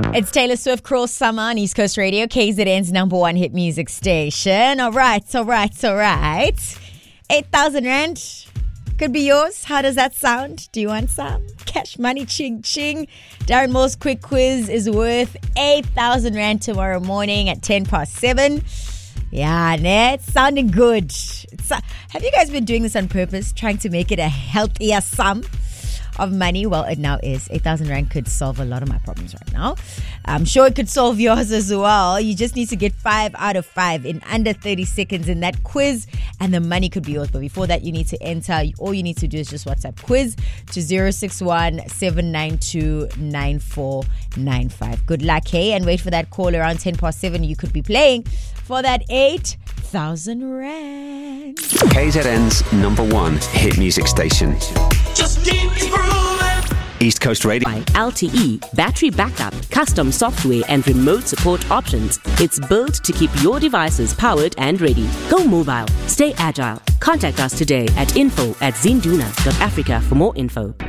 It's Taylor Swift, Cruel Summer on East Coast Radio, KZN's #1 hit music station. All right. 8,000 Rand could be yours. How does that sound? Do you want some? Cash money, ching ching. Darren Moore's quick quiz is worth 8,000 Rand tomorrow morning at 7:10. Yeah, it's sounding good. Have you guys been doing this on purpose, trying to make it a healthier sum of money? Well, it now is. 8,000 Rand could solve a lot of my problems right now. I'm sure it could solve yours as well. You just need to get 5 out of 5 in under 30 seconds in that quiz, and the money could be yours. But before that, you need to enter. All you need to do is just WhatsApp quiz to 061-792-9495. Good luck, hey? And wait for that call around 7:10. You could be playing for that 8,000 Rand. KZN's #1 hit music station. Just keep grooving. East Coast Radio. By LTE, battery backup, custom software and remote support options. It's built to keep your devices powered and ready. Go mobile. Stay agile. Contact us today at info@zinduna.africa for more info.